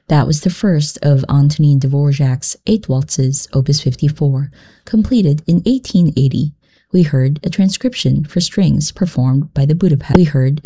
That was the first of Antonin Dvorak's 8 waltzes, Opus 54, completed in 1880. We heard a transcription for strings performed by the Budapest. We heard